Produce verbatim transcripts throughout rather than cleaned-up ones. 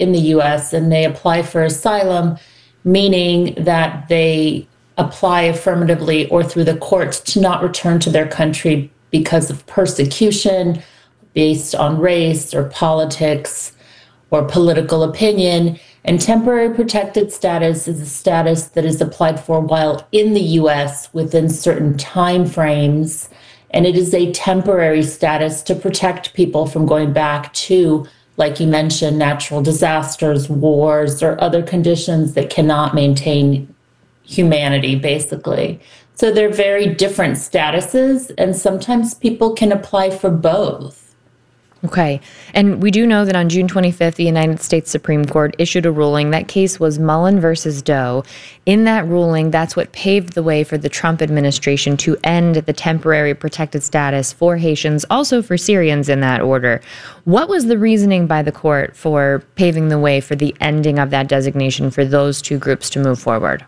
in the U S and they apply for asylum, meaning that they apply affirmatively or through the courts to not return to their country because of persecution based on race or politics or political opinion. And temporary protected status is a status that is applied for while in the U S within certain time frames. And it is a temporary status to protect people from going back to, like you mentioned, natural disasters, wars, or other conditions that cannot maintain humanity, basically. So they're very different statuses, and sometimes people can apply for both. Okay. And we do know that on June twenty-fifth, the United States Supreme Court issued a ruling. That case was Mullen versus Doe. In that ruling, that's what paved the way for the Trump administration to end the temporary protected status for Haitians, also for Syrians in that order. What was the reasoning by the court for paving the way for the ending of that designation for those two groups to move forward?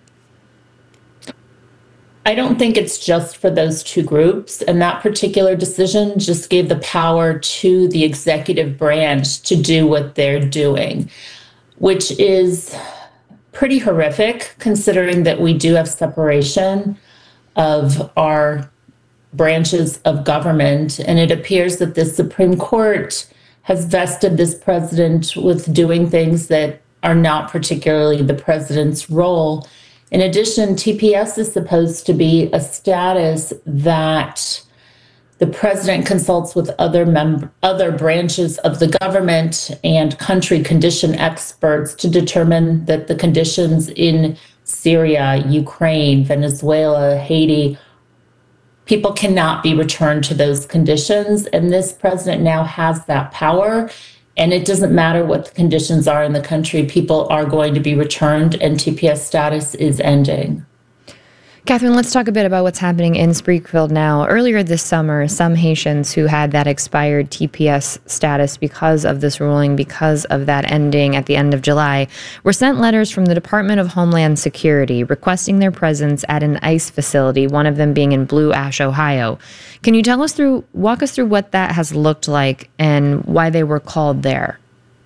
I don't think it's just for those two groups. And that particular decision just gave the power to the executive branch to do what they're doing, which is pretty horrific considering that we do have separation of our branches of government. And it appears that the Supreme Court has vested this president with doing things that are not particularly the president's role. In addition, T P S is supposed to be a status that the president consults with other mem- other branches of the government and country condition experts to determine that the conditions in Syria, Ukraine, Venezuela, Haiti, people cannot be returned to those conditions. And this president now has that power. And it doesn't matter what the conditions are in the country, people are going to be returned, and T P S status is ending. Catherine, let's talk a bit about what's happening in Springfield now. Earlier this summer, some Haitians who had that expired T P S status because of this ruling, because of that ending at the end of July, were sent letters from the Department of Homeland Security requesting their presence at an ICE facility, one of them being in Blue Ash, Ohio. Can you tell us through, walk us through what that has looked like and why they were called there?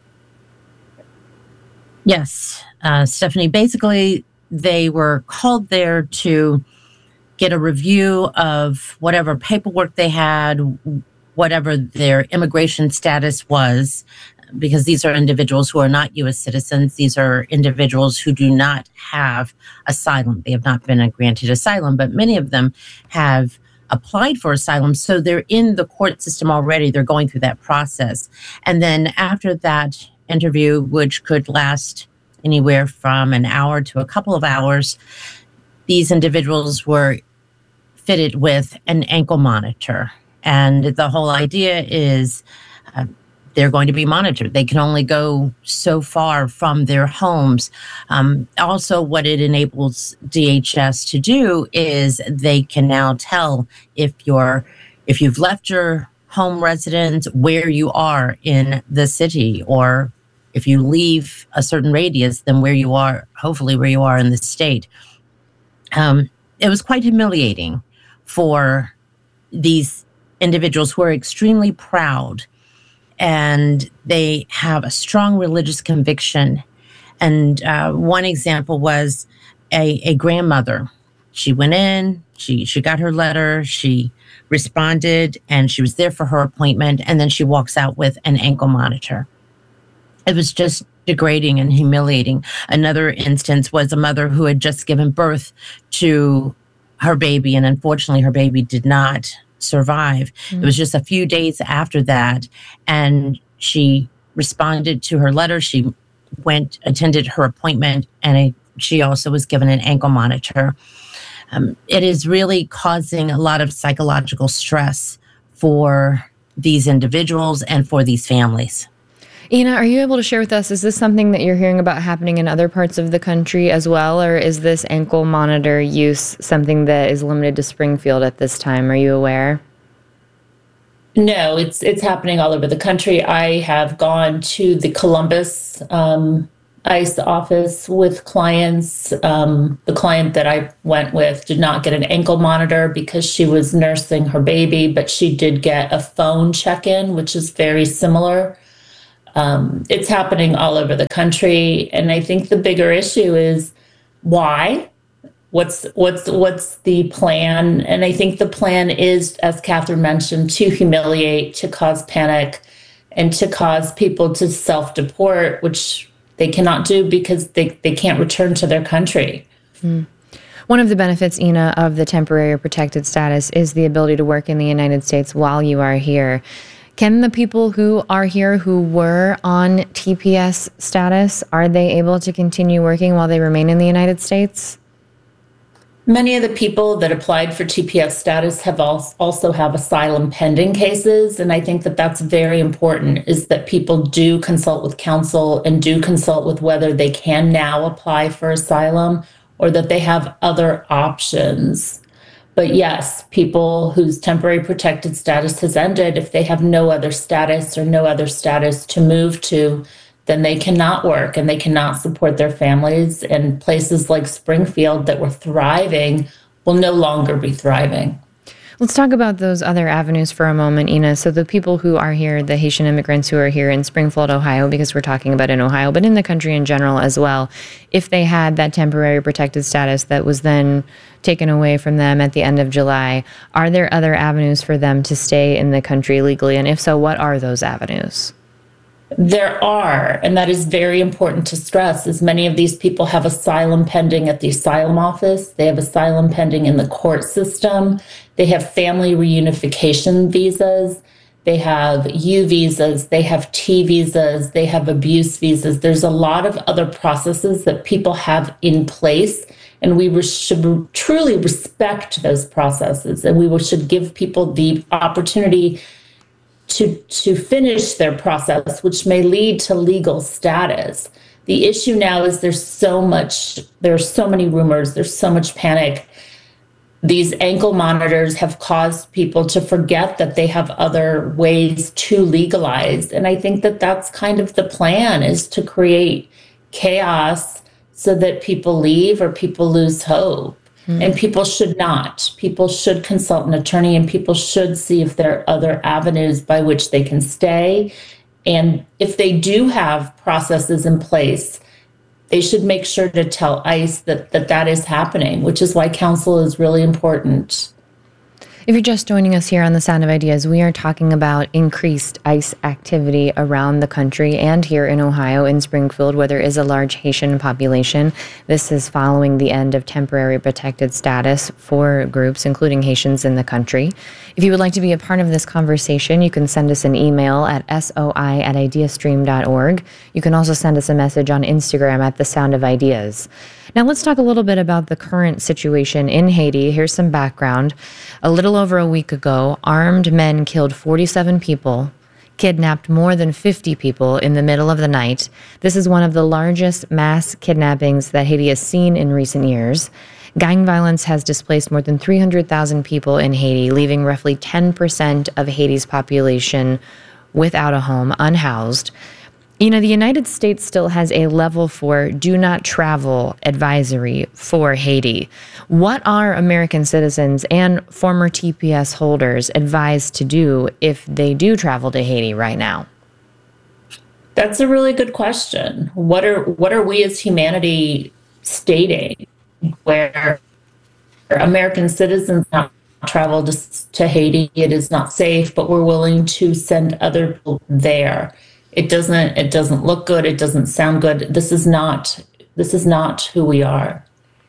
Yes, uh, Stephanie, basically, they were called there to get a review of whatever paperwork they had, whatever their immigration status was, because these are individuals who are not U S citizens. These are individuals who do not have asylum. They have not been granted asylum, but many of them have applied for asylum. So they're in the court system already. They're going through that process. And then after that interview, which could last anywhere from an hour to a couple of hours, these individuals were fitted with an ankle monitor. And the whole idea is uh, they're going to be monitored. They can only go so far from their homes. Um, also, what it enables D H S to do is they can now tell if you're, if you've left your home residence, where you are in the city, or if you leave a certain radius, then where you are, hopefully where you are in the state. Um, it was quite humiliating for these individuals who are extremely proud, and they have a strong religious conviction. And uh, one example was a, a grandmother. She went in, she, she got her letter, she responded, and she was there for her appointment, and then she walks out with an ankle monitor. It was just degrading and humiliating. Another instance was a mother who had just given birth to her baby, and unfortunately her baby did not survive. Mm-hmm. It was just a few days after that, and she responded to her letter. She went, attended her appointment, and a, she also was given an ankle monitor. Um, it is really causing a lot of psychological stress for these individuals and for these families. Ina, are you able to share with us, is this something that you're hearing about happening in other parts of the country as well, or is this ankle monitor use something that is limited to Springfield at this time? Are you aware? No, it's it's happening all over the country. I have gone to the Columbus um, ICE office with clients. Um, the client that I went with did not get an ankle monitor because she was nursing her baby, but she did get a phone check-in, which is very similar. Um, it's happening all over the country. And I think the bigger issue is why? What's what's what's the plan? And I think the plan is, as Catherine mentioned, to humiliate, to cause panic, and to cause people to self-deport, which they cannot do because they, they can't return to their country. Mm. One of the benefits, Ina, of the temporary protected status is the ability to work in the United States while you are here. Can the people who are here who were on T P S status, are they able to continue working while they remain in the United States? Many of the people that applied for T P S status have also have asylum pending cases. And I think that that's very important, is that people do consult with counsel and do consult with whether they can now apply for asylum or that they have other options. But yes, people whose temporary protected status has ended, if they have no other status or no other status to move to, then they cannot work and they cannot support their families. And places like Springfield that were thriving will no longer be thriving. Let's talk about those other avenues for a moment, Ina. So the people who are here, the Haitian immigrants who are here in Springfield, Ohio, because we're talking about in Ohio, but in the country in general as well, if they had that temporary protected status that was then taken away from them at the end of July, are there other avenues for them to stay in the country legally? And if so, what are those avenues? There are, and that is very important to stress, as many of these people have asylum pending at the asylum office. They have asylum pending in the court system. They have family reunification visas. They have U visas. They have T visas. They have abuse visas. There's a lot of other processes that people have in place, and we should truly respect those processes, and we should give people the opportunity to to finish their process, which may lead to legal status. The issue now is there's so much, there's so many rumors, there's so much panic. These ankle monitors have caused people to forget that they have other ways to legalize. And I think that that's kind of the plan, is to create chaos so that people leave or people lose hope. And people should not. People should consult an attorney, and people should see if there are other avenues by which they can stay. And if they do have processes in place, they should make sure to tell ICE that that, that is happening, which is why counsel is really important. If you're just joining us here on The Sound of Ideas, we are talking about increased ICE activity around the country and here in Ohio, in Springfield, where there is a large Haitian population. This is following the end of temporary protected status for groups, including Haitians in the country. If you would like to be a part of this conversation, you can send us an email at soi at ideastream dot org. You can also send us a message on Instagram at The Sound of Ideas. Now let's talk a little bit about the current situation in Haiti. Here's some background. A little over a week ago, armed men killed forty-seven people, kidnapped more than fifty people in the middle of the night. This is one of the largest mass kidnappings that Haiti has seen in recent years. Gang violence has displaced more than three hundred thousand people in Haiti, leaving roughly ten percent of Haiti's population without a home, unhoused. You know, the United States still has a level four do not travel advisory for Haiti. What are American citizens and former T P S holders advised to do if they do travel to Haiti right now? That's a really good question. What are what are we as humanity stating where American citizens not travel to, to Haiti? It is not safe, but we're willing to send other people there. It doesn't it doesn't look good. It doesn't sound good. This is not this is not who we are.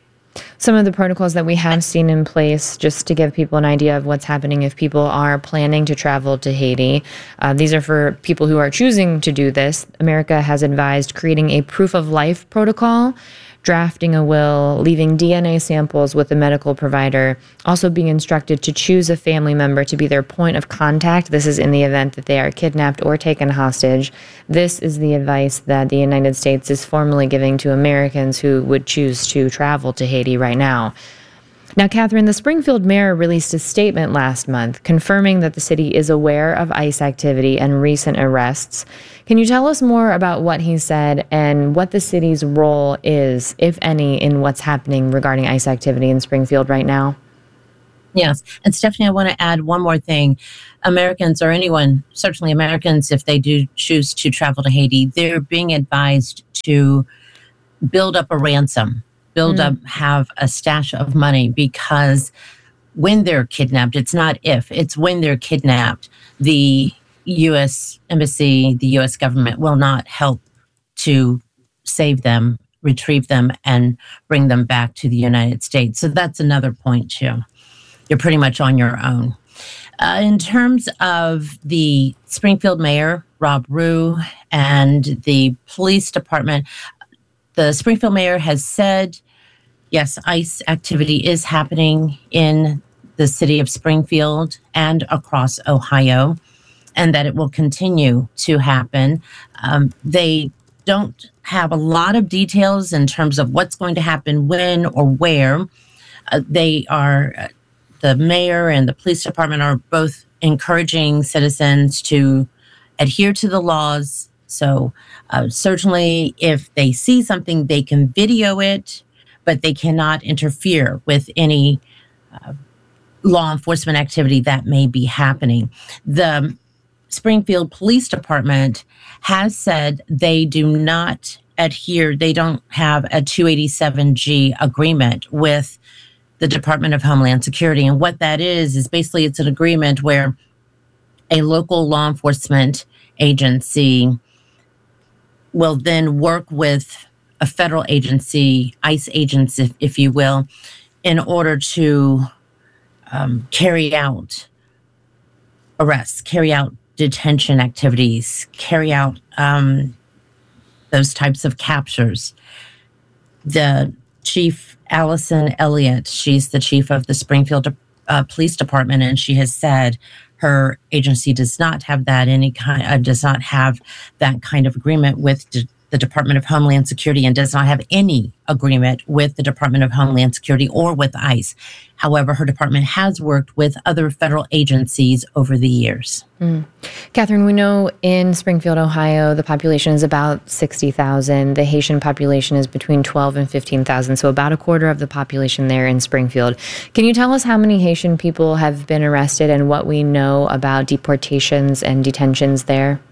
Some of the protocols that we have seen in place, just to give people an idea of what's happening if people are planning to travel to Haiti. Uh, these are for people who are choosing to do this. America has advised creating a proof of life protocol, drafting a will, leaving D N A samples with a medical provider, also being instructed to choose a family member to be their point of contact. This is in the event that they are kidnapped or taken hostage. This is the advice that the United States is formally giving to Americans who would choose to travel to Haiti right now. Now, Catherine, the Springfield mayor released a statement last month confirming that the city is aware of ICE activity and recent arrests. Can you tell us more about what he said and what the city's role is, if any, in what's happening regarding ICE activity in Springfield right now? Yes. And Stephanie, I want to add one more thing. Americans, or anyone, certainly Americans, if they do choose to travel to Haiti, they're being advised to build up a ransom, build mm. up, have a stash of money, because when they're kidnapped, it's not if, it's when they're kidnapped, the U S Embassy, the U S government will not help to save them, retrieve them, and bring them back to the United States. So that's another point too. You're pretty much on your own. Uh, in terms of the Springfield mayor, Rob Rue, and the police department, the Springfield mayor has said, yes, ICE activity is happening in the city of Springfield and across Ohio, and that it will continue to happen. Um, they don't have a lot of details in terms of what's going to happen, when, or where. Uh, they are... Uh, The mayor and the police department are both encouraging citizens to adhere to the laws. So uh, certainly if they see something, they can video it, but they cannot interfere with any uh, law enforcement activity that may be happening. The Springfield Police Department has said they do not adhere, they don't have a two eighty-seven G agreement with the Department of Homeland Security. And what that is, is basically it's an agreement where a local law enforcement agency will then work with a federal agency, ICE agents, if, if you will, in order to um, carry out arrests, carry out detention activities, carry out um, those types of captures. The Chief Allison Elliott, she's the chief of the Springfield uh, Police Department, and she has said her agency does not have that any kind, uh, does not have that kind of agreement with d- the Department of Homeland Security, and does not have any agreement with the Department of Homeland Security or with ICE. However, her department has worked with other federal agencies over the years. Mm. Catherine, we know in Springfield, Ohio, the population is about sixty thousand. The Haitian population is between twelve and fifteen thousand, so about a quarter of the population there in Springfield. Can you tell us how many Haitian people have been arrested and what we know about deportations and detentions there?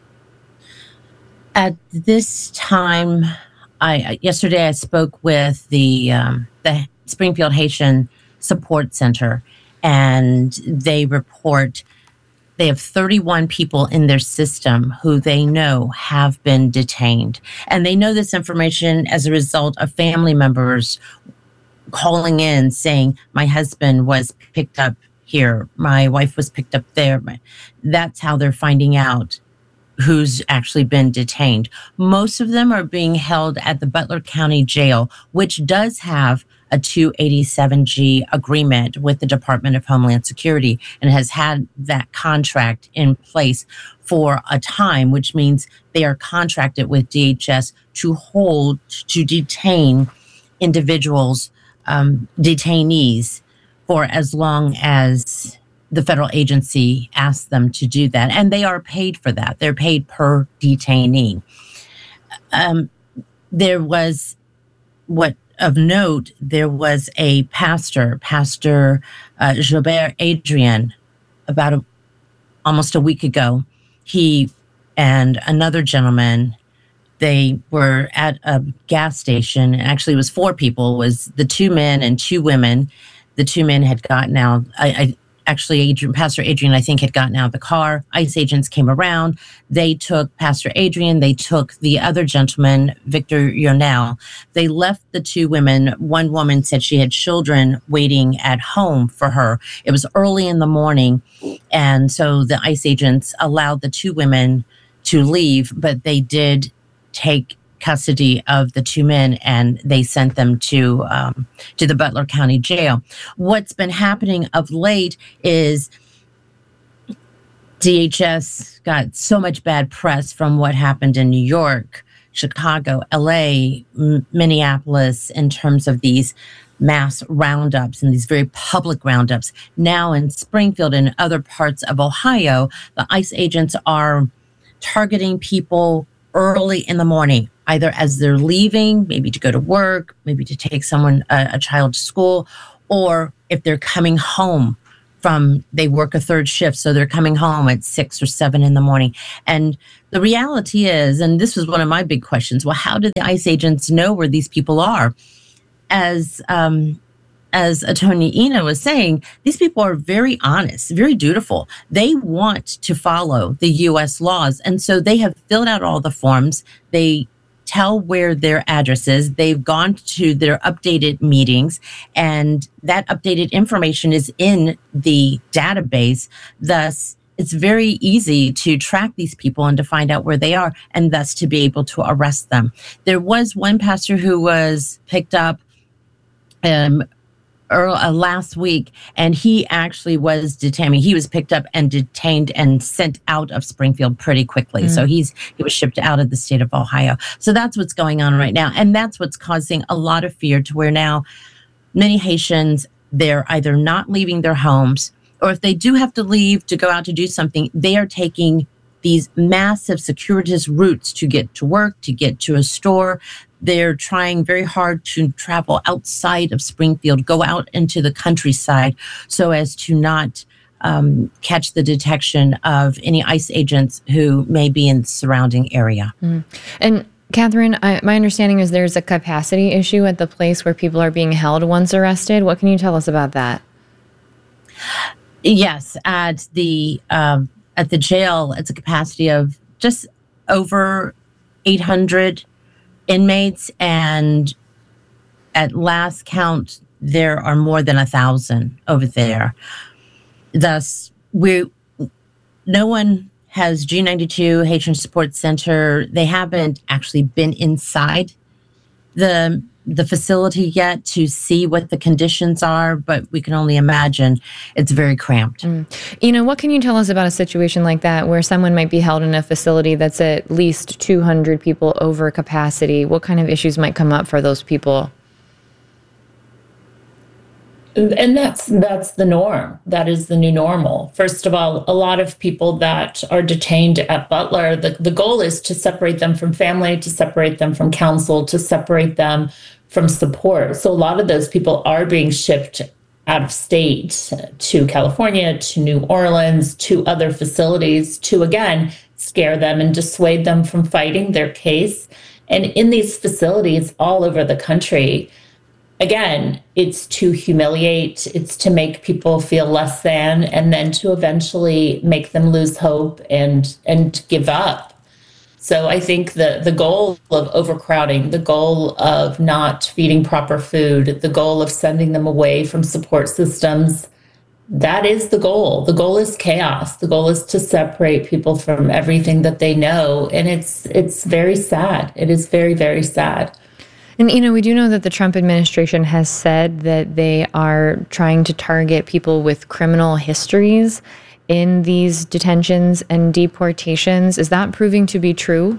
At this time, I yesterday I spoke with the um, the Springfield Haitian Support Center, and they report they have thirty-one people in their system who they know have been detained. And they know this information as a result of family members calling in saying, my husband was picked up here, my wife was picked up there. That's how they're finding out who's actually been detained. Most of them are being held at the Butler County Jail, which does have a two eighty-seven G agreement with the Department of Homeland Security and has had that contract in place for a time, which means they are contracted with D H S to hold, to detain individuals, um, detainees for as long as the federal agency asks them to do that. And they are paid for that. They're paid per detainee. Um, there was, what of note, there was a pastor, Pastor uh, Gilbert Adrian, about a, almost a week ago. He and another gentleman, they were at a gas station. Actually, it was four people. It was the two men and two women. The two men had gotten out. I, I Actually, Adrian, Pastor Adrian, I think, had gotten out of the car. ICE agents came around. They took Pastor Adrian. They took the other gentleman, Victor Yonel. They left the two women. One woman said she had children waiting at home for her. It was early in the morning. And so the ICE agents allowed the two women to leave, but they did take custody of the two men, and they sent them to um, to the Butler County Jail. What's been happening of late is D H S got so much bad press from what happened in New York, Chicago, L A, M- Minneapolis, in terms of these mass roundups and these very public roundups. Now in Springfield and other parts of Ohio, the ICE agents are targeting people early in the morning, either as they're leaving, maybe to go to work, maybe to take someone, a, a child to school, or if they're coming home from, they work a third shift, so they're coming home at six or seven in the morning. And the reality is, and this was one of my big questions, well, how do the ICE agents know where these people are? As um, as Attorney Ina was saying, these people are very honest, very dutiful. They want to follow the U S laws. And so they have filled out all the forms. They tell where their address is. They've gone to their updated meetings, and that updated information is in the database. Thus, it's very easy to track these people and to find out where they are, and thus to be able to arrest them. There was one pastor who was picked up um, early, uh, last week, and he actually was detained. He was picked up and detained and sent out of Springfield pretty quickly. Mm. So he's he was shipped out of the state of Ohio. So that's what's going on right now, and that's what's causing a lot of fear, to where now many Haitians, they're either not leaving their homes, or if they do have to leave to go out to do something, they are taking these massive circuitous routes to get to work, to get to a store. They're trying very hard to travel outside of Springfield, go out into the countryside, so as to not um, catch the detection of any ICE agents who may be in the surrounding area. Mm. And Catherine, I, my understanding is there's a capacity issue at the place where people are being held once arrested. What can you tell us about that? Yes, at the um, at the jail, it's a capacity of just over eight hundred inmates, and at last count, there are more than a thousand over there. Thus, we no one has G ninety-two Haitian Support Center. They haven't actually been inside the the facility yet to see what the conditions are, but we can only imagine it's very cramped. Mm. You know, what can you tell us about a situation like that, where someone might be held in a facility that's at least two hundred people over capacity? What kind of issues might come up for those people? And that's that's the norm. That is the new normal. First of all, a lot of people that are detained at Butler, the, the goal is to separate them from family, to separate them from counsel, to separate them from support. So a lot of those people are being shipped out of state to California, to New Orleans, to other facilities to, again, scare them and dissuade them from fighting their case. And in these facilities all over the country, again, it's to humiliate, it's to make people feel less than, and then to eventually make them lose hope and and give up. So I think the, the goal of overcrowding, the goal of not feeding proper food, the goal of sending them away from support systems, that is the goal. The goal is chaos. The goal is to separate people from everything that they know. And it's it's very sad. It is very, very sad. And, you know, we do know that the Trump administration has said that they are trying to target people with criminal histories in these detentions and deportations. Is that proving to be true?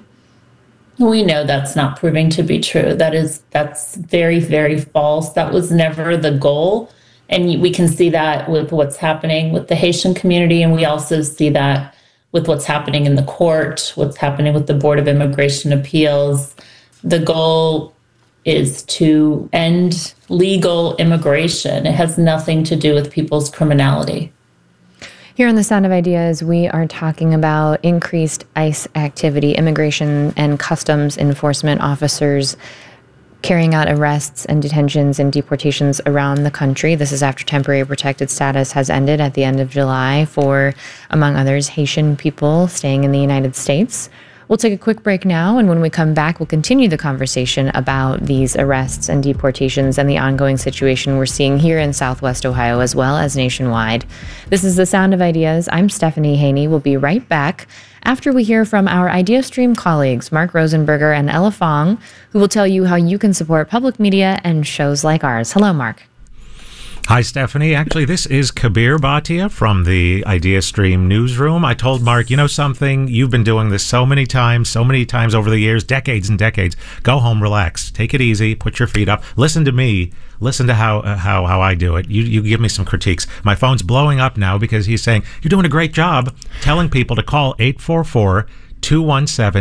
We know that's not proving to be true. That is, that's very, very false. That was never the goal. And we can see that with what's happening with the Haitian community. And we also see that with what's happening in the court, what's happening with the Board of Immigration Appeals. The goal is to end legal immigration. It has nothing to do with people's criminality. Here on The Sound of Ideas, we are talking about increased ICE activity, immigration and customs enforcement officers carrying out arrests and detentions and deportations around the country. This is after temporary protected status has ended at the end of July for, among others, Haitian people staying in the United States. We'll take a quick break now, and when we come back, we'll continue the conversation about these arrests and deportations and the ongoing situation we're seeing here in Southwest Ohio as well as nationwide. This is The Sound of Ideas. I'm Stephanie Haney. We'll be right back after we hear from our IdeaStream colleagues, Mark Rosenberger and Ella Fong, who will tell you how you can support public media and shows like ours. Hello, Mark. Hi, Stephanie. Actually, this is Kabir Bhatia from the IdeaStream newsroom. I told Mark, you know something? You've been doing this so many times, so many times over the years, decades and decades. Go home, relax, take it easy, put your feet up, listen to me, listen to how uh, how how I do it. You you give me some critiques. My phone's blowing up now because he's saying, you're doing a great job telling people to call eight four four, two one seven,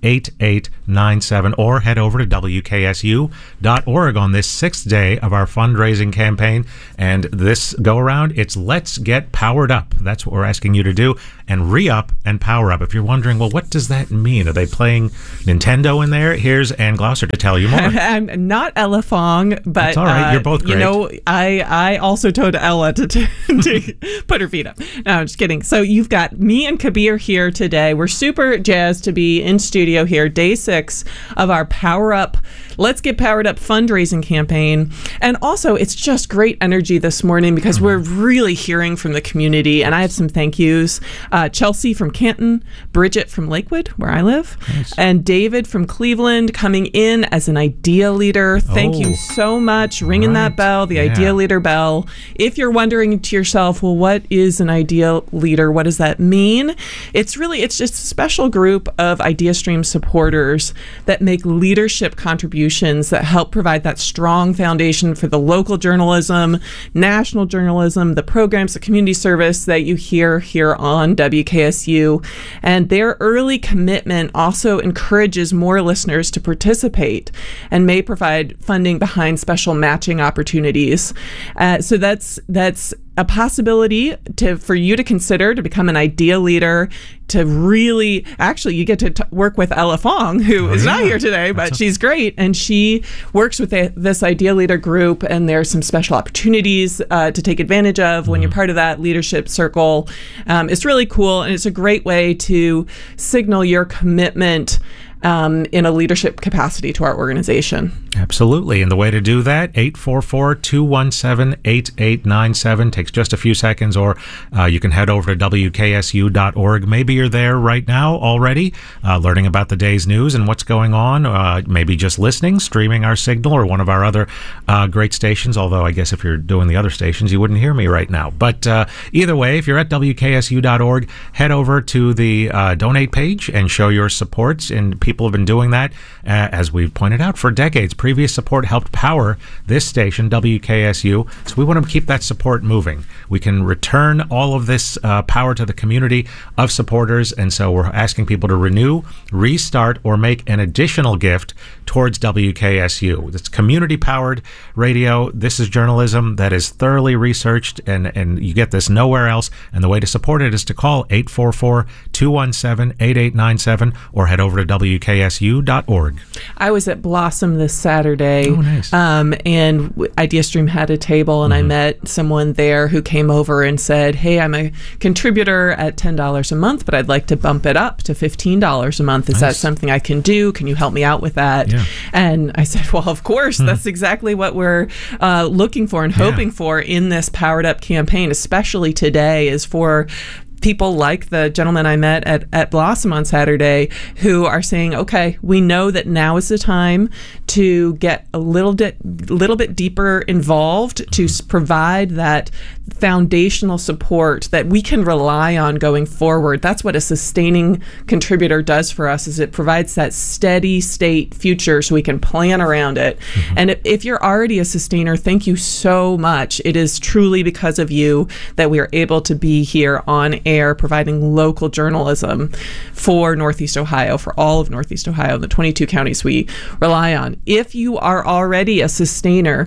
eight eight nine seven, or head over to W K S U dot org on this sixth day of our fundraising campaign. And this go around, it's Let's Get Powered Up. That's what we're asking you to do, and re-up and power up. If you're wondering, well, what does that mean? Are they playing Nintendo in there? Here's Ann Glosser to tell you more. I'm not Ella Fong, but that's all right. Uh, You're both great. You know, I I also told Ella to, to, to put her feet up. No, I'm just kidding. So you've got me and Kabir here today. We're super jazzed to be in studio here, day six of our Power Up, Let's Get Powered Up fundraising campaign. And also, it's just great energy this morning because mm-hmm. we're really hearing from the community. And I have some thank yous. Uh, Chelsea from Canton, Bridget from Lakewood, where I live, nice. And David from Cleveland coming in as an idea leader. Thank oh. you so much. Ringing right. that bell, the yeah. idea leader bell. If you're wondering to yourself, well, what is an idea leader? What does that mean? It's really, it's just a special group of IdeaStream supporters that make leadership contributions that help provide that strong foundation for the local journalism, national journalism, the programs, the community service that you hear here on W K S U. And their early commitment also encourages more listeners to participate and may provide funding behind special matching opportunities. Uh, so that's that's a possibility to for you to consider to become an idea leader, to really, actually, you get to t- work with Ella Fong, who oh, is yeah. not here today, but That's she's great. And she works with a, this idea leader group, and there's some special opportunities uh, to take advantage of when mm-hmm. you're part of that leadership circle. Um, it's really cool, and it's a great way to signal your commitment Um, in a leadership capacity to our organization. Absolutely. And the way to do that, eight four four, two one seven, eight eight nine seven, takes just a few seconds, or uh, you can head over to W K S U dot org. Maybe you're there right now already, uh, learning about the day's news and what's going on, uh, maybe just listening, streaming our signal or one of our other uh, great stations, although I guess if you're doing the other stations, you wouldn't hear me right now. But uh, either way, if you're at W K S U dot org, head over to the uh, donate page and show your supports, and people People have been doing that, uh, as we've pointed out, for decades. Previous support helped power this station, W K S U, so we want to keep that support moving. We can return all of this uh, power to the community of supporters, and so we're asking people to renew, restart, or make an additional gift towards W K S U. It's community-powered radio. This is journalism that is thoroughly researched, and, and you get this nowhere else, and the way to support it is to call eight four four, two one seven, eight eight nine seven or head over to W K S U dot org. I was at Blossom this Saturday, oh, nice. um, and IdeaStream had a table, and mm-hmm. I met someone there who came over and said, hey, I'm a contributor at ten dollars a month, but I'd like to bump it up to fifteen dollars a month. Is nice. That something I can do? Can you help me out with that? Yeah. And I said, well, of course, mm-hmm. that's exactly what we're uh, looking for and hoping yeah. for in this Powered Up campaign, especially today, is for people like the gentleman I met at, at Blossom on Saturday who are saying, okay, we know that now is the time to get a little bit, little bit deeper involved, to provide that foundational support that we can rely on going forward. That's what a sustaining contributor does for us, is it provides that steady state future so we can plan around it. Mm-hmm. And if, if you're already a sustainer, thank you so much. It is truly because of you that we are able to be here on air providing local journalism for Northeast Ohio, for all of Northeast Ohio, the twenty-two counties we rely on. If you are already a sustainer,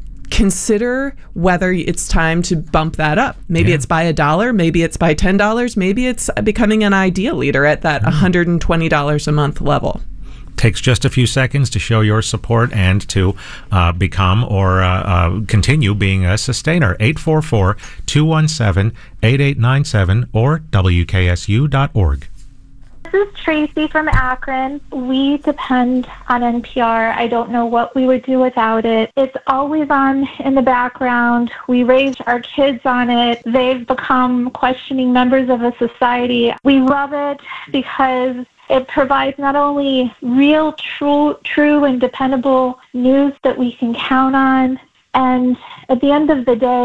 consider whether it's time to bump that up. Maybe yeah. it's by a dollar, maybe it's by ten dollars, maybe it's becoming an idea leader at that mm-hmm. one hundred twenty dollars a month level. Takes just a few seconds to show your support and to uh, become or uh, uh, continue being a sustainer. eight four four, two one seven, eight eight nine seven or W K S U dot org. This is Tracy from Akron. We depend on N P R. I don't know what we would do without it. It's always on in the background. We raise our kids on it. They've become questioning members of a society. We love it because it provides not only real, true, true and dependable news that we can count on, and at the end of the day,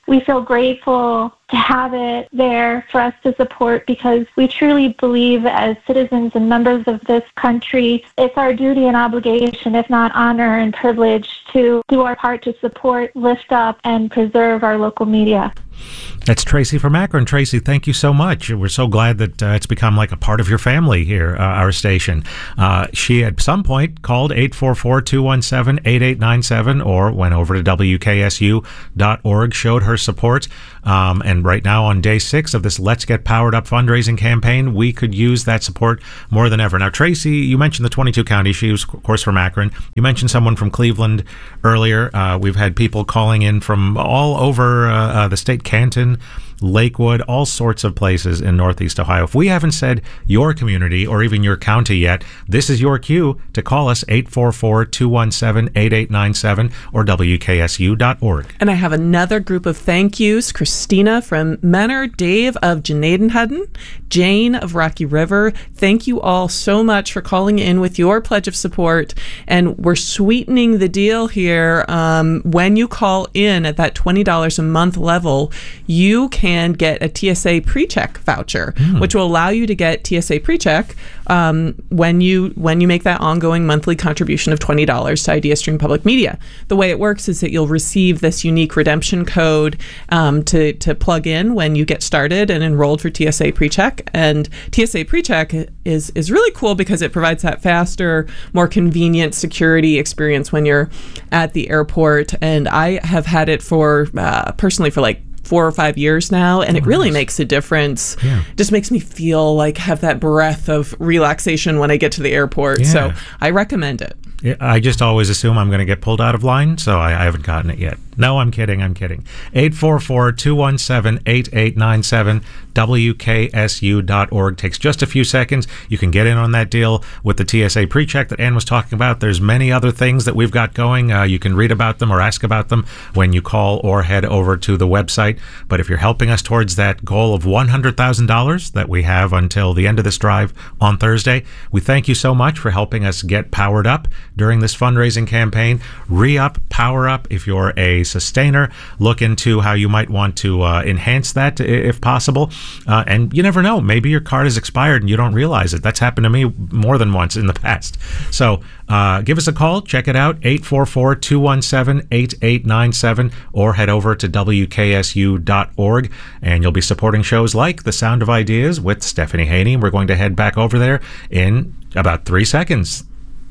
We feel grateful to have it there for us to support because we truly believe as citizens and members of this country, it's our duty and obligation, if not honor and privilege, to do our part to support, lift up, and preserve our local media. That's Tracy from Akron. Tracy, thank you so much. We're so glad that uh, it's become like a part of your family here, uh, our station. Uh, she at some point called eight four four, two one seven, eight eight nine seven or went over to W K S U dot org, showed her support. Um, and right now on day six of this Let's Get Powered Up fundraising campaign, we could use that support more than ever. Now, Tracy, you mentioned the twenty-two counties. She was, of course, from Akron. You mentioned someone from Cleveland earlier. Uh, we've had people calling in from all over uh, uh, the state, Canton, Lakewood, all sorts of places in Northeast Ohio. If we haven't said your community or even your county yet, this is your cue to call us, eight four four, two one seven, eight eight nine seven or W K S U dot org. And I have another group of thank yous. Christina from Menor, Dave of Janadenhudden, Jane of Rocky River. Thank you all so much for calling in with your pledge of support. And we're sweetening the deal here. Um, when you call in at that twenty dollars a month level, you can get a T S A PreCheck voucher, mm. which will allow you to get T S A PreCheck um, when you when you make that ongoing monthly contribution of twenty dollars to IdeaStream Public Media. The way it works is that you'll receive this unique redemption code um, to, to plug in when you get started and enrolled for T S A PreCheck. And T S A PreCheck is, is really cool because it provides that faster, more convenient security experience when you're at the airport. And I have had it for, uh, personally, for like four or five years now, and oh, it really nice. makes a difference. Yeah. Just makes me feel like have that breath of relaxation when I get to the airport. Yeah. So I recommend it. I just always assume I'm going to get pulled out of line, so I, I haven't gotten it yet. No, I'm kidding. I'm kidding. eight four four, two one seven, eight eight nine seven, W K S U dot org. Takes just a few seconds. You can get in on that deal with the T S A PreCheck that Ann was talking about. There's many other things that we've got going. Uh, you can read about them or ask about them when you call or head over to the website. But if you're helping us towards that goal of one hundred thousand dollars that we have until the end of this drive on Thursday, we thank you so much for helping us get powered up during this fundraising campaign. Re-up, power up. If you're a sustainer, look into how you might want to uh, enhance that if possible. Uh, and you never know, maybe your card is expired and you don't realize it. That's happened to me more than once in the past. So uh, give us a call, check it out, eight four four, two one seven, eight eight nine seven, or head over to W K S U dot org, and you'll be supporting shows like The Sound of Ideas with Stephanie Haney. We're going to head back over there in about three seconds.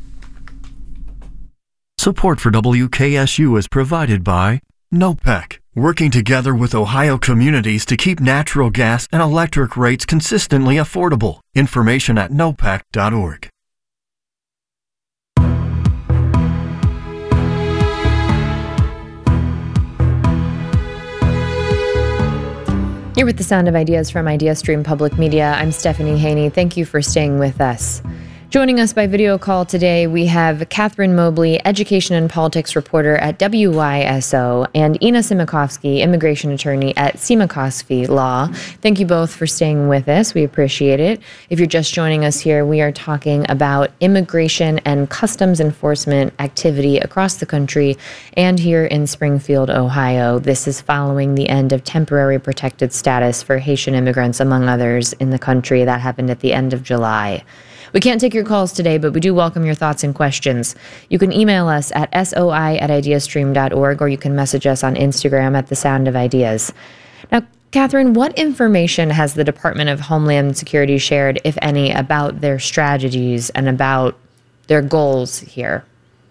Support for W K S U is provided by NOPEC, working together with Ohio communities to keep natural gas and electric rates consistently affordable. Information at nopec dot org. You're with The Sound of Ideas from IdeaStream Public Media. I'm Stephanie Haney. Thank you for staying with us. Joining us by video call today, we have Catherine Mobley, education and politics reporter at W Y S O, and Ina Simakovsky, immigration attorney at Simakovsky Law. Thank you both for staying with us. We appreciate it. If you're just joining us here, we are talking about immigration and customs enforcement activity across the country and here in Springfield, Ohio. This is following the end of temporary protected status for Haitian immigrants, among others, in the country. That happened at the end of July. We can't take your calls today, but we do welcome your thoughts and questions. You can email us at soi at ideastream dot org, or you can message us on Instagram at The Sound of Ideas. Now, Catherine, what information has the Department of Homeland Security shared, if any, about their strategies and about their goals here?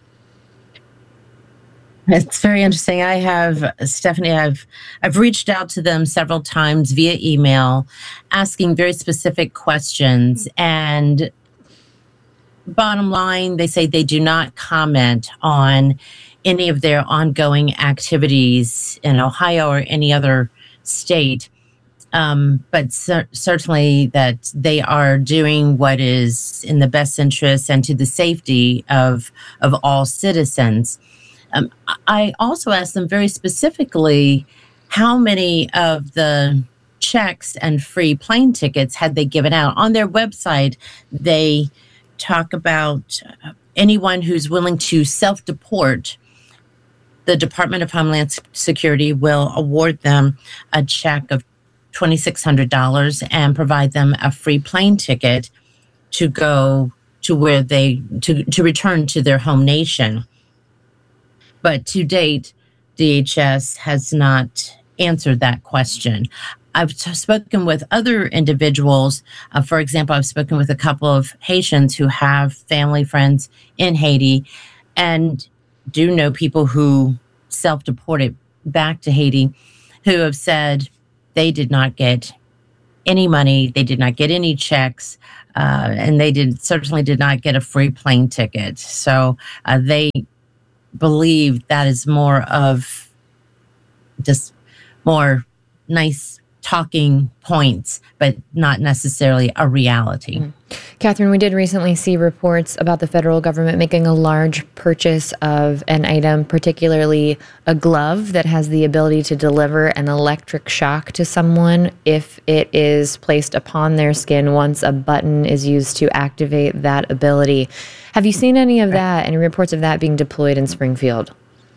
It's very interesting. I have, Stephanie, I've I've reached out to them several times via email, asking very specific questions. And bottom line, they say they do not comment on any of their ongoing activities in Ohio or any other state. Um, but cer- certainly that they are doing what is in the best interest and to the safety of of all citizens. Um, I also asked them very specifically how many of the checks and free plane tickets had they given out. On their website, they talk about anyone who's willing to self-deport the Department of Homeland Security will award them a check of two thousand six hundred dollars and provide them a free plane ticket to go to where they, to, to return to their home nation. But to date, D H S has not answered that question. I've t- spoken with other individuals. Uh, for example, I've spoken with a couple of Haitians who have family, friends in Haiti, and do know people who self-deported back to Haiti who have said they did not get any money, they did not get any checks, uh, and they did certainly did not get a free plane ticket. So uh, they believe that is more of just more nice talking points, but not necessarily a reality. Mm. Catherine, we did recently see reports about the federal government making a large purchase of an item, particularly a glove that has the ability to deliver an electric shock to someone if it is placed upon their skin once a button is used to activate that ability. Have you seen any of that, any reports of that being deployed in Springfield?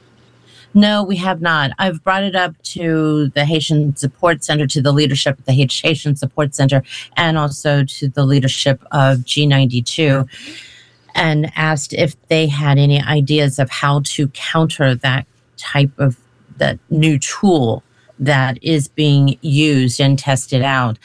No, we have not. I've brought it up to the Haitian Support Center, to the leadership of the Haitian Support Center, and also to the leadership of G ninety-two, and asked if they had any ideas of how to counter that type of, that new tool that is being used and tested out.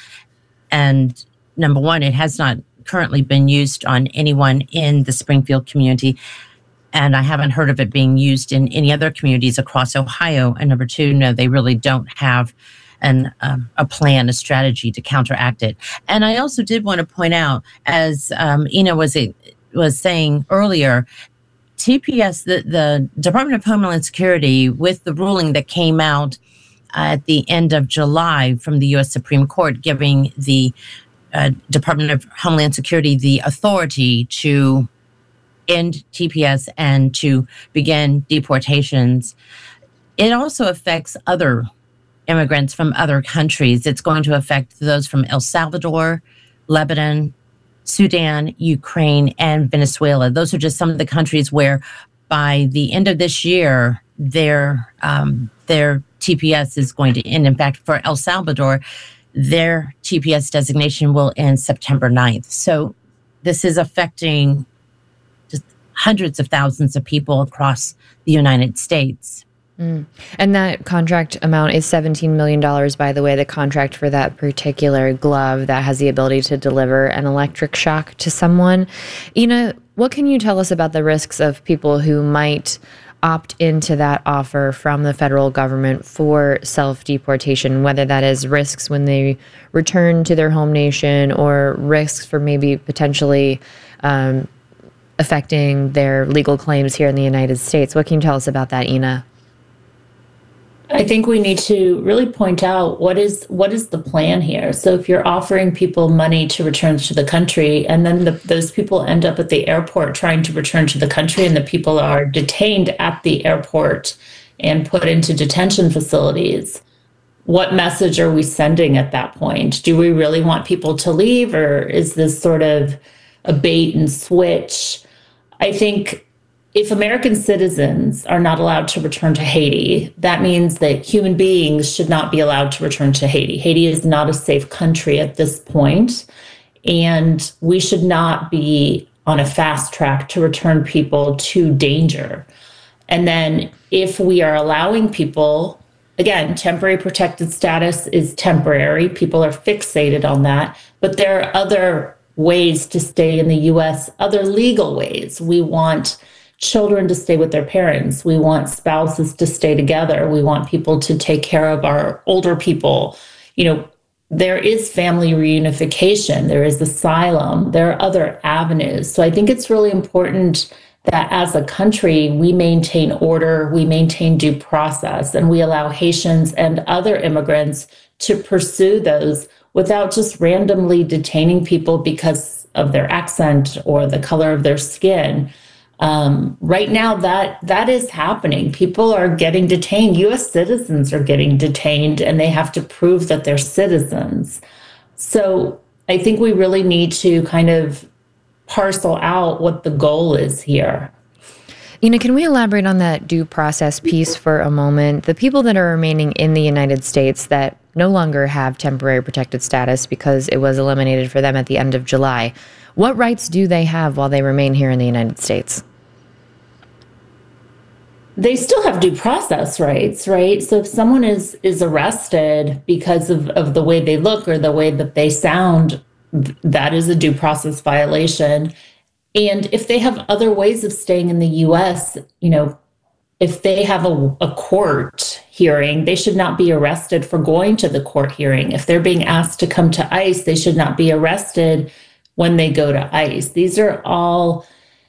And number one, it has not currently been used on anyone in the Springfield community. And I haven't heard of it being used in any other communities across Ohio. And number two, no, they really don't have an um, a plan, a strategy to counteract it. And I also did want to point out, as um, Ina was a, was saying earlier, T P S, the, the Department of Homeland Security, with the ruling that came out at the end of July from the U S Supreme Court, giving the uh, Department of Homeland Security the authority to end T P S and to begin deportations, it also affects other immigrants from other countries. It's going to affect those from El Salvador, Lebanon, Sudan, Ukraine, and Venezuela. Those are just some of the countries where by the end of this year, their um, their T P S is going to end. In fact, for El Salvador, their T P S designation will end September ninth. So this is affecting hundreds of thousands of people across the United States. Mm. And that contract amount is seventeen million dollars, by the way, the contract for that particular glove that has the ability to deliver an electric shock to someone. Ina, what can you tell us about the risks of people who might opt into that offer from the federal government for self-deportation, whether that is risks when they return to their home nation or risks for maybe potentially um, affecting their legal claims here in the United States? What can you tell us about that, Ina? I think we need to really point out what is what is the plan here. So if you're offering people money to return to the country, and then the, those people end up at the airport trying to return to the country, and the people are detained at the airport and put into detention facilities, what message are we sending at that point? Do we really want people to leave, or is this sort of a bait and switch? I think if American citizens are not allowed to return to Haiti, that means that human beings should not be allowed to return to Haiti. Haiti is not a safe country at this point, and we should not be on a fast track to return people to danger. And then if we are allowing people, again, temporary protected status is temporary. People are fixated on that, but there are other ways to stay in the U S, other legal ways. We want children to stay with their parents. We want spouses to stay together. We want people to take care of our older people. You know, there is family reunification. There is asylum. There are other avenues. So I think it's really important that as a country, we maintain order, we maintain due process, and we allow Haitians and other immigrants to pursue those without just randomly detaining people because of their accent or the color of their skin. Um, right now, that that is happening. People are getting detained. U S citizens are getting detained, and they have to prove that they're citizens. So I think we really need to kind of parcel out what the goal is here. Ina, can we elaborate on that due process piece for a moment? The people that are remaining in the United States that no longer have temporary protected status because it was eliminated for them at the end of July, what rights do they have while they remain here in the United States? They still have due process rights, right? So if someone is is arrested because of, of the way they look or the way that they sound, that is a due process violation. And if they have other ways of staying in the U S, you know, if they have a, a court hearing, they should not be arrested for going to the court hearing. If they're being asked to come to ICE, they should not be arrested when they go to ICE. These are all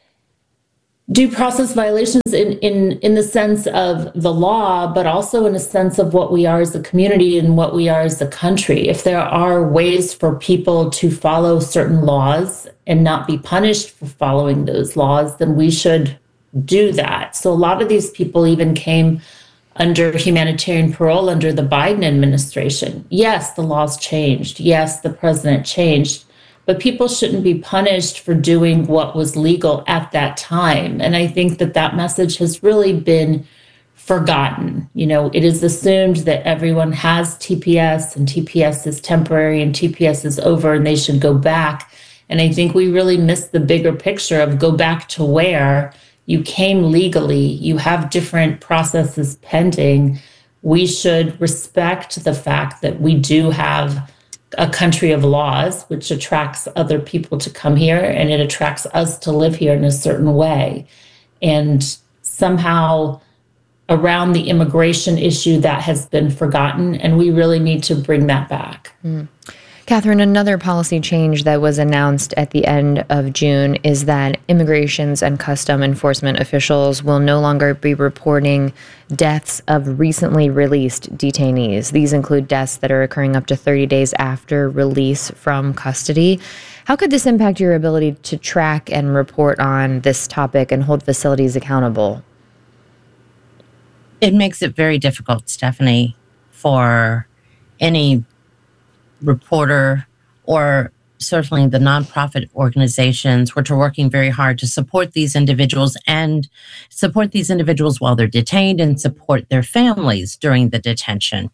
due process violations in, in, in the sense of the law, but also in a sense of what we are as a community and what we are as a country. If there are ways for people to follow certain laws and not be punished for following those laws, then we should do that. So a lot of these people even came under humanitarian parole under the Biden administration. Yes, the laws changed. Yes, the president changed. But people shouldn't be punished for doing what was legal at that time. And I think that that message has really been forgotten. You know, it is assumed that everyone has T P S and T P S is temporary and T P S is over and they should go back. And I think we really miss the bigger picture of go back to where you came legally, you have different processes pending. We should respect the fact that we do have a country of laws, which attracts other people to come here, and it attracts us to live here in a certain way. And somehow around the immigration issue, that has been forgotten, and we really need to bring that back. Mm. Catherine, another policy change that was announced at the end of June is that immigrations and custom enforcement officials will no longer be reporting deaths of recently released detainees. These include deaths that are occurring up to thirty days after release from custody. How could this impact your ability to track and report on this topic and hold facilities accountable? It makes it very difficult, Stephanie, for any reporter or certainly the nonprofit organizations, which are working very hard to support these individuals and support these individuals while they're detained and support their families during the detention.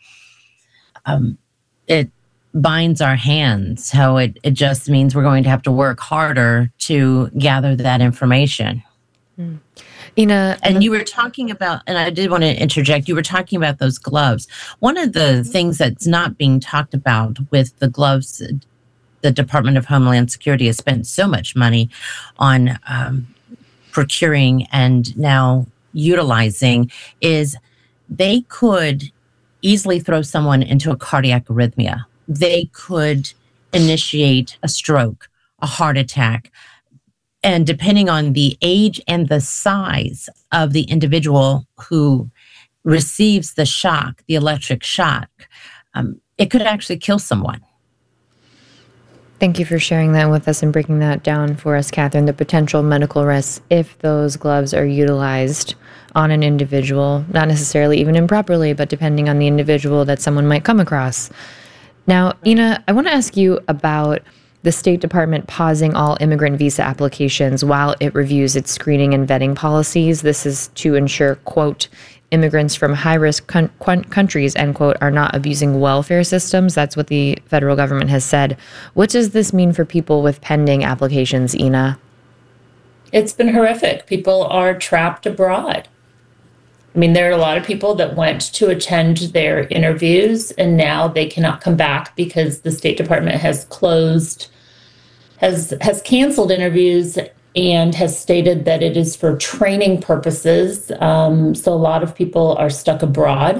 Um, it binds our hands. So it, it just means we're going to have to work harder to gather that information. Mm. Ina, and you were talking about, and I did want to interject, you were talking about those gloves. One of the things that's not being talked about with the gloves, the Department of Homeland Security has spent so much money on um, procuring and now utilizing, is they could easily throw someone into a cardiac arrhythmia. They could initiate a stroke, a heart attack. And depending on the age and the size of the individual who receives the shock, the electric shock, um, it could actually kill someone. Thank you for sharing that with us and breaking that down for us, Catherine, the potential medical risks if those gloves are utilized on an individual, not necessarily even improperly, but depending on the individual that someone might come across. Now, Ina, I want to ask you about the State Department pausing all immigrant visa applications while it reviews its screening and vetting policies. This is to ensure, quote, immigrants from high-risk con- countries, end quote, are not abusing welfare systems. That's what the federal government has said. What does this mean for people with pending applications, Ina? It's been horrific. People are trapped abroad. I mean, there are a lot of people that went to attend their interviews and now they cannot come back because the State Department has closed, has has canceled interviews and has stated that it is for training purposes. Um, so a lot of people are stuck abroad,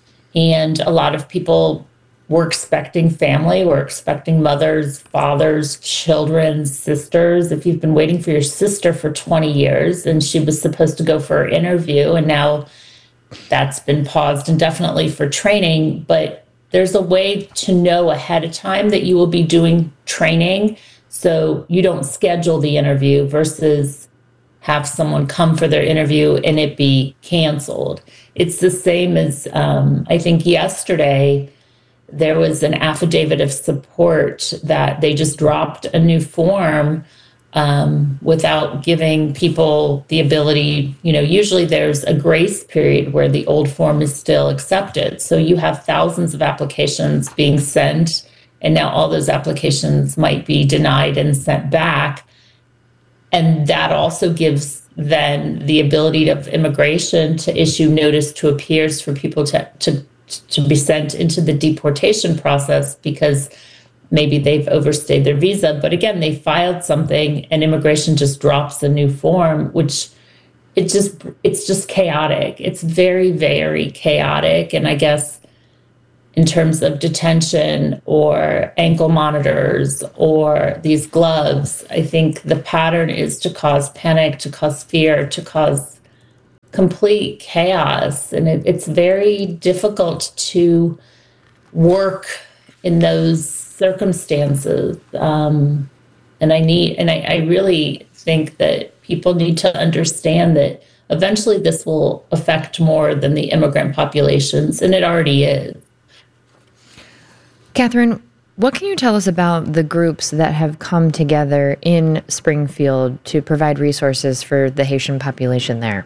and a lot of people were expecting family, were expecting mothers, fathers, children, sisters. If you've been waiting for your sister for twenty years and she was supposed to go for her interview and now that's been paused indefinitely for training, but there's a way to know ahead of time that you will be doing training so you don't schedule the interview versus have someone come for their interview and it be canceled. It's the same as, um, I think yesterday, there was an affidavit of support that they just dropped a new form um, without giving people the ability, you know, usually there's a grace period where the old form is still accepted. So you have thousands of applications being sent, and now all those applications might be denied and sent back. And that also gives then the ability of immigration to issue notice to appears for people to, to, to be sent into the deportation process because maybe they've overstayed their visa. But again, they filed something and immigration just drops a new form, which it just, it's just chaotic. It's very, very chaotic. And I guess in terms of detention or ankle monitors or these gloves, I think the pattern is to cause panic, to cause fear, to cause complete chaos. And it, it's very difficult to work in those circumstances. Um, and I need, and I, I really think that people need to understand that eventually this will affect more than the immigrant populations, and it already is. Catherine, what can you tell us about the groups that have come together in Springfield to provide resources for the Haitian population there?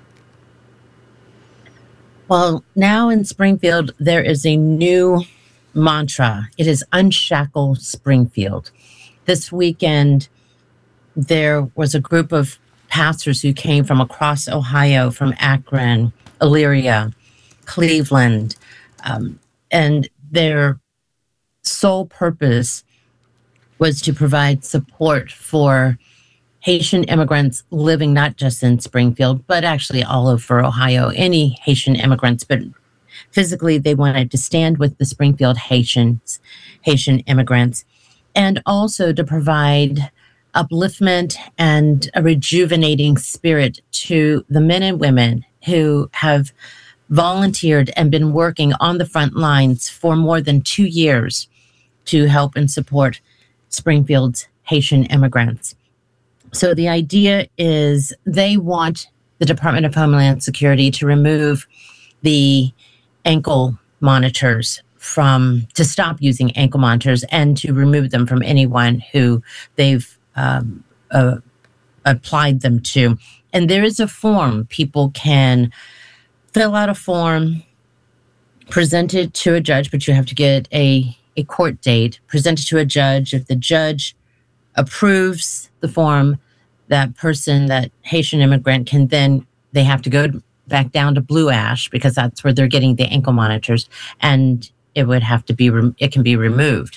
Well, now in Springfield, there is a new mantra. It is Unshackle Springfield. This weekend, there was a group of pastors who came from across Ohio, from Akron, Elyria, Cleveland, um, and their sole purpose was to provide support for Haitian immigrants living not just in Springfield, but actually all over Ohio, any Haitian immigrants, but physically, they wanted to stand with the Springfield Haitians, Haitian immigrants, and also to provide upliftment and a rejuvenating spirit to the men and women who have volunteered and been working on the front lines for more than two years to help and support Springfield's Haitian immigrants. So the idea is they want the Department of Homeland Security to remove the ankle monitors from, to stop using ankle monitors and to remove them from anyone who they've um, uh, applied them to. And there is a form. People can fill out a form, present it to a judge, but you have to get a, a court date, present it to a judge. If the judge approves the form, that person, that Haitian immigrant, can then, they have to go back down to Blue Ash because that's where they're getting the ankle monitors, and it would have to be, it can be removed.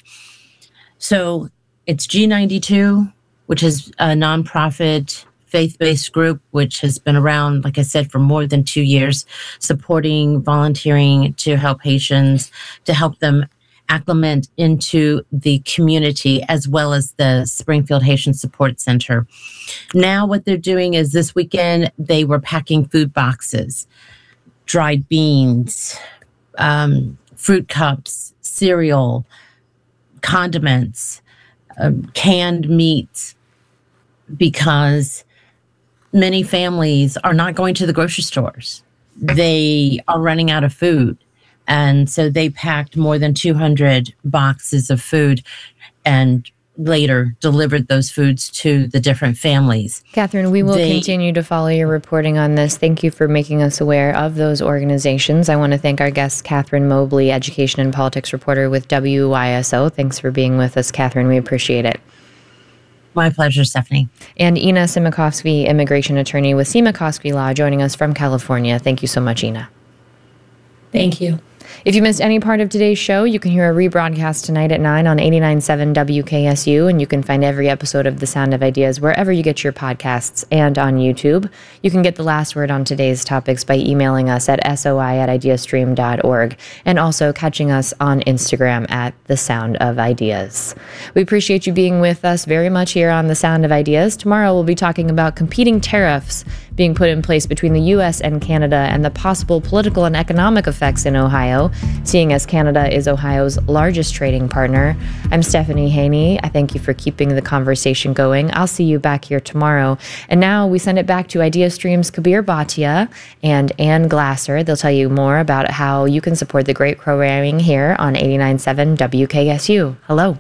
So it's G ninety-two, which is a nonprofit faith-based group, which has been around, like I said, for more than two years, supporting, volunteering to help Haitians, to help them acclimate into the community, as well as the Springfield Haitian Support Center. Now what they're doing is this weekend, they were packing food boxes, dried beans, um, fruit cups, cereal, condiments, um, canned meats, because many families are not going to the grocery stores. They are running out of food. And so they packed more than two hundred boxes of food and later delivered those foods to the different families. Catherine, we will they, continue to follow your reporting on this. Thank you for making us aware of those organizations. I want to thank our guest, Catherine Mobley, education and politics reporter with W Y S O. Thanks for being with us, Catherine. We appreciate it. My pleasure, Stephanie. And Ina Simakovsky, immigration attorney with Simakovsky Law, joining us from California. Thank you so much, Ina. Thank you. If you missed any part of today's show, you can hear a rebroadcast tonight at nine on eighty-nine point seven W K S U, and you can find every episode of The Sound of Ideas wherever you get your podcasts and on YouTube. You can get the last word on today's topics by emailing us at soi at ideastream dot org and also catching us on Instagram at The Sound of Ideas. We appreciate you being with us very much here on The Sound of Ideas. Tomorrow we'll be talking about competing tariffs being put in place between the U S and Canada and the possible political and economic effects in Ohio, seeing as Canada is Ohio's largest trading partner. I'm Stephanie Haney. I thank you for keeping the conversation going. I'll see you back here tomorrow. And now we send it back to IdeaStream's Kabir Bhatia and Ann Glasser. They'll tell you more about how you can support the great programming here on eighty-nine point seven W K S U. Hello.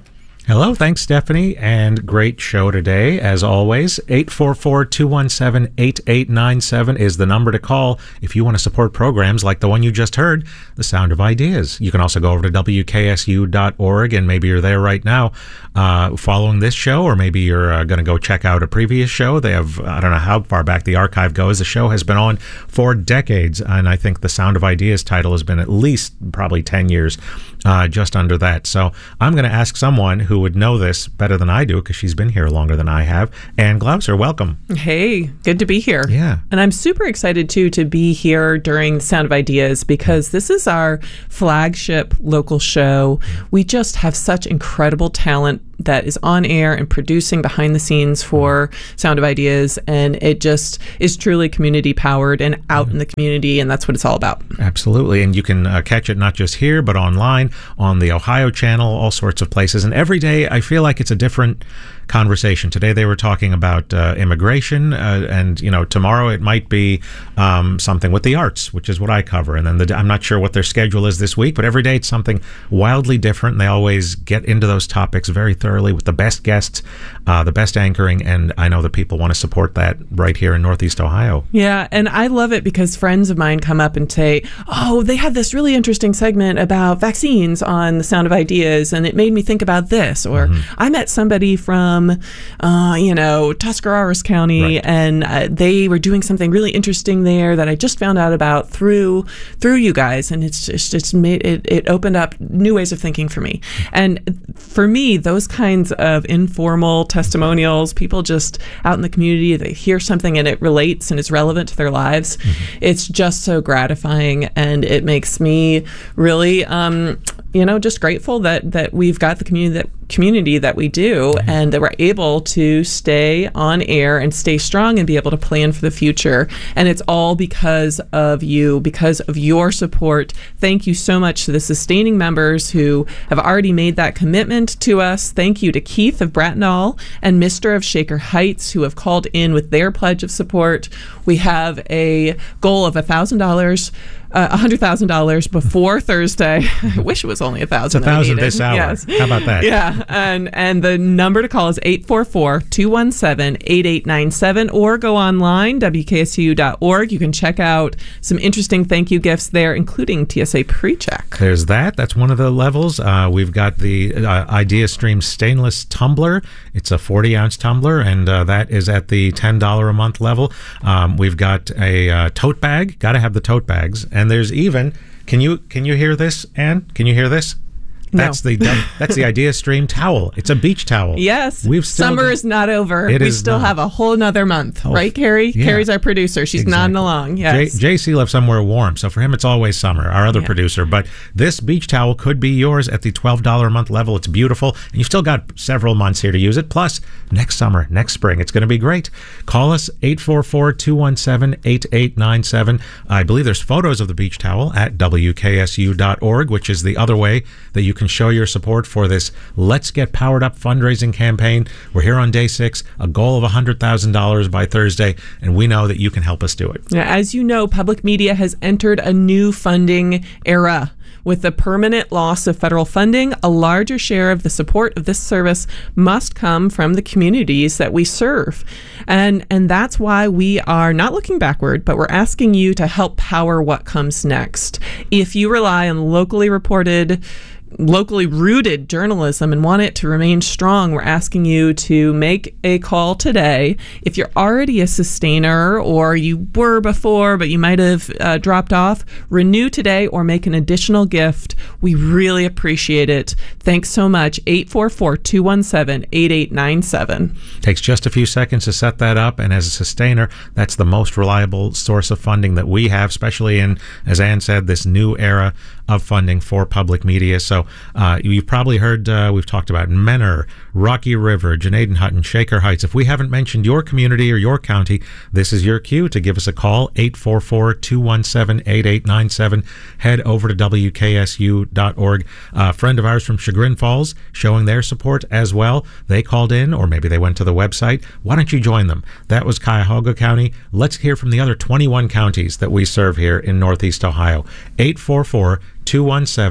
Hello, thanks, Stephanie, and great show today, as always. eight four four, two one seven, eight eight nine seven is the number to call if you want to support programs like the one you just heard, The Sound of Ideas. You can also go over to W K S U dot org, and maybe you're there right now uh, following this show, or maybe you're uh, going to go check out a previous show. They have, I don't know how far back the archive goes. The show has been on for decades, and I think The Sound of Ideas title has been at least probably ten years, uh, just under that. So I'm going to ask someone who would know this better than I do, because she's been here longer than I have. Ann Glauser, welcome. Hey, good to be here. Yeah. And I'm super excited, too, to be here during The Sound of Ideas, because this is our flagship local show. We just have such incredible talent that is on air and producing behind the scenes for Sound of Ideas, and it just is truly community powered and out in the community, and that's what it's all about. Absolutely. And you can uh, catch it not just here, but online, on the Ohio channel, all sorts of places. And every day I feel like it's a different conversation. Today they were talking about uh, immigration, uh, and you know, tomorrow it might be um, something with the arts, which is what I cover. And then the, I'm not sure what their schedule is this week, but every day it's something wildly different. And they always get into those topics very thoroughly with the best guests, uh, the best anchoring, and I know that people want to support that right here in Northeast Ohio. Yeah, and I love it because friends of mine come up and say, oh, they had this really interesting segment about vaccines on The Sound of Ideas, and it made me think about this. Or mm-hmm. I met somebody from uh, you know, Tuscarawas County, right. and uh, they were doing something really interesting there that I just found out about through through you guys, and it's just it's made it, it opened up new ways of thinking for me. And for me, those kinds of informal testimonials, people just out in the community, they hear something and it relates and it's relevant to their lives. Mm-hmm. It's just so gratifying, and it makes me really um, you know, just grateful that that we've got the community that community that we do, mm-hmm. and that we're able to stay on air and stay strong and be able to plan for the future. And it's all because of you, because of your support. Thank you so much to the sustaining members who have already made that commitment to us. Thank you to Keith of Bracknell and Mister of Shaker Heights, who have called in with their pledge of support. We have a goal of one thousand dollars. Uh, one hundred thousand dollars before Thursday. I wish it was only one thousand dollars. It's one thousand dollars this hour. Yes. How about that? Yeah, and and the number to call is eight four four, two one seven, eight eight nine seven, or go online, W K S U dot org. You can check out some interesting thank you gifts there, including T S A PreCheck. There's that. That's one of the levels. Uh, we've got the uh, IdeaStream stainless tumbler. It's a forty-ounce tumbler, and uh, that is at the ten dollars a month level. Um, we've got a uh, tote bag. Got to have the tote bags. And there's even, can you can you hear this, Ann? Can you hear this? That's no. the that's the IdeaStream towel. It's a beach towel. Yes. We've still Summer got, is not over. It we is still not. have a whole nother month, oh, right, Carrie? Yeah. Carrie's our producer. She's exactly. nodding along. Yes. J- J C lives somewhere warm, so for him it's always summer. Our other yeah. producer, but this beach towel could be yours at the twelve dollars a month level. It's beautiful, and you've still got several months here to use it. Plus, next summer, next spring, it's going to be great. Call us eight four four, two one seven, eight eight nine seven. I believe there's photos of the beach towel at W K S U dot org, which is the other way that you can show your support for this Let's Get Powered Up fundraising campaign. We're here on day six, a goal of one hundred thousand dollars by Thursday, and we know that you can help us do it. Now, as you know, public media has entered a new funding era. With the permanent loss of federal funding, a larger share of the support of this service must come from the communities that we serve. And, and that's why we are not looking backward, but we're asking you to help power what comes next. If you rely on locally reported locally rooted journalism and want it to remain strong, we're asking you to make a call today. If you're already a sustainer, or you were before but you might have uh, dropped off, renew today or make an additional gift. We really appreciate it. Thanks so much. eight four four, two one seven, eight eight nine seven. Takes just a few seconds to set that up, and as a sustainer, that's the most reliable source of funding that we have, especially in, as Ann said, this new era of funding for public media. So uh, you've probably heard, uh, we've talked about Menor, Rocky River, Janaden Hutton, Shaker Heights. If we haven't mentioned your community or your county, this is your cue to give us a call, eight four four, two one seven, eight eight nine seven. Head over to W K S U dot org. A friend of ours from Chagrin Falls showing their support as well. They called in, or maybe they went to the website. Why don't you join them? That was Cuyahoga County. Let's hear from the other twenty-one counties that we serve here in Northeast Ohio. eight four four, two one seven,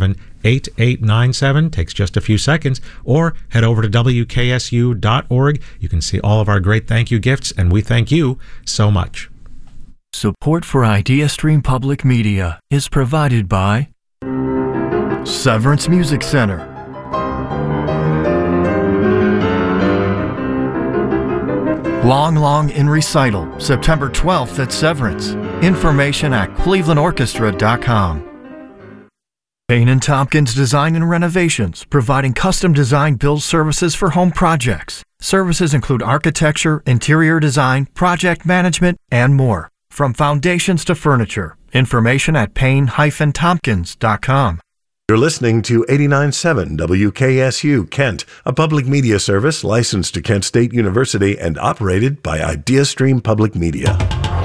eight eight nine seven. Takes just a few seconds. Or head over to W K S U dot org. You can see all of our great thank you gifts, and we thank you so much. Support for IdeaStream Public Media is provided by Severance Music Center, Long Long in Recital, September twelfth at Severance. Information at cleveland orchestra dot com. Payne and Tompkins Design and Renovations, providing custom design build services for home projects. Services include architecture, interior design, project management, and more. From foundations to furniture. Information at payne dash tompkins dot com. You're listening to eighty-nine point seven W K S U Kent, a public media service licensed to Kent State University and operated by IdeaStream Public Media.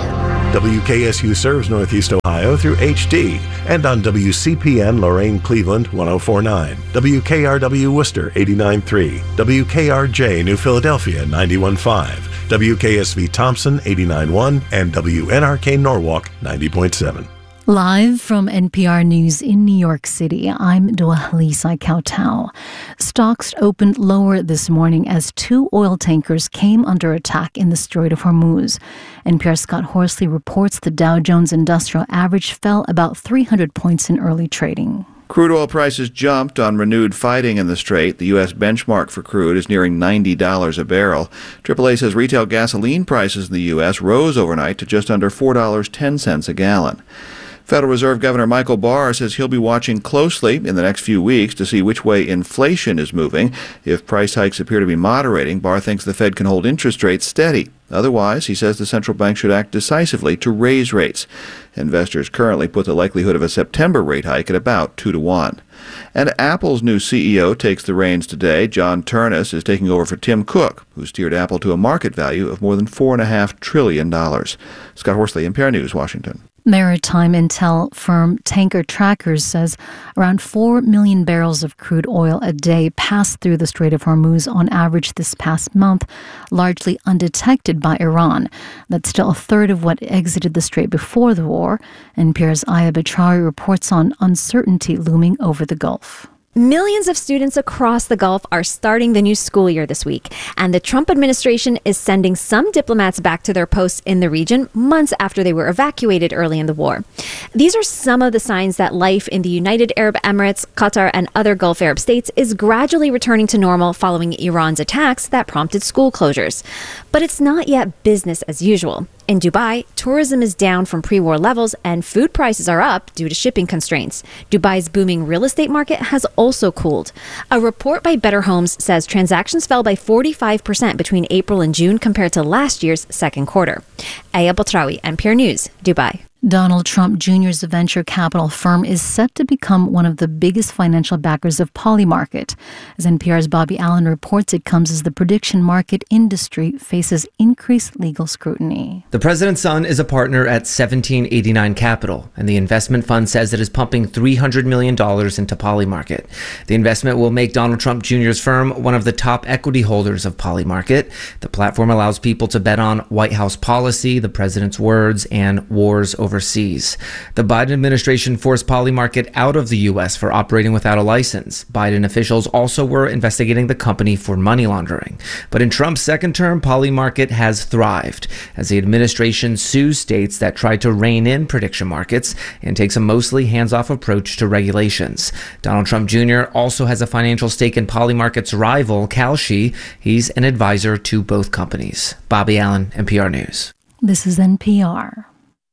W K S U serves Northeast Ohio through H D and on W C P N Lorain Cleveland one oh four point nine, W K R W Worcester eighty-nine point three, W K R J New Philadelphia ninety-one point five, W K S V Thompson eighty-nine point one, and W N R K Norwalk ninety point seven. Live from N P R News in New York City, I'm Dwalisa Kautal. Stocks opened lower this morning as two oil tankers came under attack in the Strait of Hormuz. N P R's Scott Horsley reports the Dow Jones Industrial Average fell about three hundred points in early trading. Crude oil prices jumped on renewed fighting in the Strait. The U S benchmark for crude is nearing ninety dollars a barrel. triple A says retail gasoline prices in the U S rose overnight to just under four dollars and ten cents a gallon. Federal Reserve Governor Michael Barr says he'll be watching closely in the next few weeks to see which way inflation is moving. If price hikes appear to be moderating, Barr thinks the Fed can hold interest rates steady. Otherwise, he says the central bank should act decisively to raise rates. Investors currently put the likelihood of a September rate hike at about two to one. And Apple's new C E O takes the reins today. John Ternus is taking over for Tim Cook, who steered Apple to a market value of more than four point five trillion dollars. Scott Horsley, N P R News, Washington. Maritime intel firm Tanker Trackers says around four million barrels of crude oil a day passed through the Strait of Hormuz on average this past month, largely undetected by Iran. That's still a third of what exited the strait before the war. N P R's Aya Batrawi reports on uncertainty looming over the Gulf. Millions of students across the Gulf are starting the new school year this week, and the Trump administration is sending some diplomats back to their posts in the region months after they were evacuated early in the war. These are some of the signs that life in the United Arab Emirates, Qatar, and other Gulf Arab states is gradually returning to normal following Iran's attacks that prompted school closures. But it's not yet business as usual. In Dubai, tourism is down from pre-war levels and food prices are up due to shipping constraints. Dubai's booming real estate market has also cooled. A report by Better Homes says transactions fell by forty-five percent between April and June compared to last year's second quarter. Aya Batrawi, N P R News, Dubai. Donald Trump Junior's venture capital firm is set to become one of the biggest financial backers of Polymarket. As N P R's Bobby Allen reports, it comes as the prediction market industry faces increased legal scrutiny. The president's son is a partner at seventeen eighty-nine Capital, and the investment fund says it is pumping three hundred million dollars into Polymarket. The investment will make Donald Trump Junior's firm one of the top equity holders of Polymarket. The platform allows people to bet on White House policy, the president's words, and wars over overseas. The Biden administration forced Polymarket out of the U S for operating without a license. Biden officials also were investigating the company for money laundering. But in Trump's second term, Polymarket has thrived as the administration sues states that tried to rein in prediction markets and takes a mostly hands-off approach to regulations. Donald Trump Junior also has a financial stake in Polymarket's rival, Kalshi. He's an advisor to both companies. Bobby Allen, N P R News. This is N P R.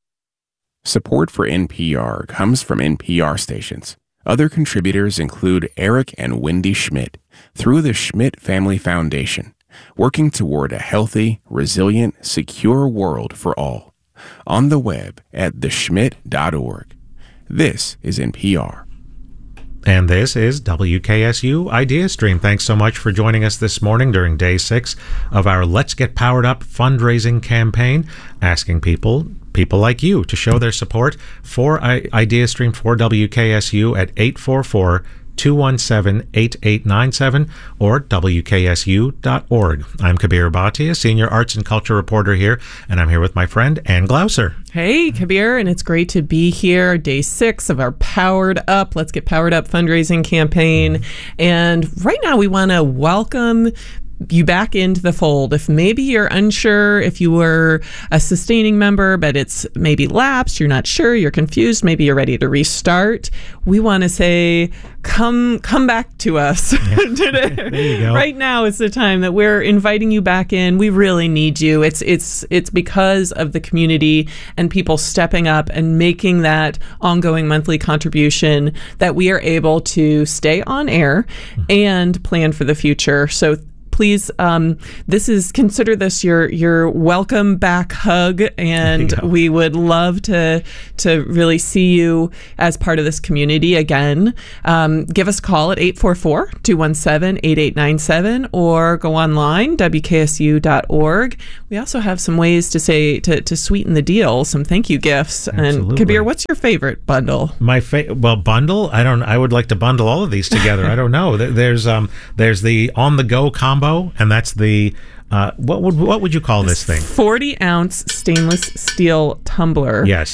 Support for N P R comes from N P R stations. Other contributors include Eric and Wendy Schmidt through the Schmidt Family Foundation, working toward a healthy, resilient, secure world for all. On the web at the schmidt dot org. This is N P R. And this is W K S U IdeaStream. Thanks so much for joining us this morning during day six of our Let's Get Powered Up fundraising campaign, asking people, people like you, to show their support for IdeaStream, for W K S U at eight four four, two one seven, eight eight nine seven or W K S U dot org. I'm Kabir Bhatia, Senior Arts and Culture Reporter here, and I'm here with my friend Ann Glauser. Hey, Kabir, and it's great to be here. Day six of our Powered Up, Let's Get Powered Up fundraising campaign. And right now we want to welcome you back into the fold. If maybe you're unsure if you were a sustaining member, but it's maybe lapsed, you're not sure, you're confused, maybe you're ready to restart, we want to say, come come back to us. Yeah. There you go. Right now is the time that we're inviting you back in. We really need you. It's it's it's because of the community and people stepping up and making that ongoing monthly contribution that we are able to stay on air mm-hmm. and plan for the future. So please, um, this is consider this your your welcome back hug, and we would love to to really see you as part of this community again. Um, give us a call at eight four four, two one seven, eight eight nine seven or go online, W K S U dot org. We also have some ways to say to, to sweeten the deal, some thank you gifts. Absolutely. And Kabir, what's your favorite bundle? My fa- well, bundle. I don't. I would like to bundle all of these together. I don't know. There's um. There's the on the go combo. And that's the uh, what would what would you call this thing? forty ounce stainless steel tumbler. Yes.